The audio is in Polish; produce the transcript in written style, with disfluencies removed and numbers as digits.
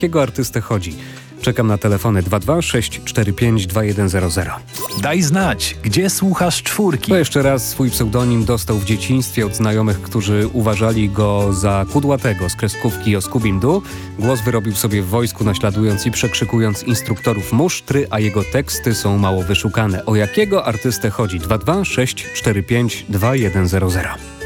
jakiego artystę chodzi? Czekam na telefony 22 645 2100. Daj znać, gdzie słuchasz Czwórki. To jeszcze raz swój pseudonim dostał w dzieciństwie od znajomych, którzy uważali go za kudłatego z kreskówki o Scooby-Doo. Głos wyrobił sobie w wojsku, naśladując i przekrzykując instruktorów musztry, a jego teksty są mało wyszukane. O jakiego artystę chodzi? 22 645 2100.